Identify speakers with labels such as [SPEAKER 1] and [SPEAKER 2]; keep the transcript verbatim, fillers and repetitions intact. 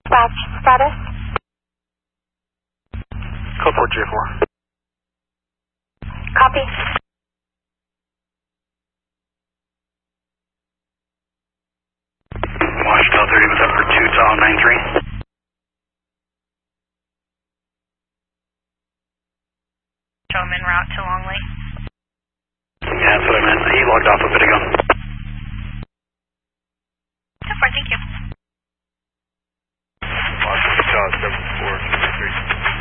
[SPEAKER 1] Dispatch status.
[SPEAKER 2] Code four J four.
[SPEAKER 1] Copy.
[SPEAKER 2] Washington thirty was up for two, Tom nine three.
[SPEAKER 3] Show him en route to Longley.
[SPEAKER 2] Yeah, that's what I meant. He logged off a bit ago.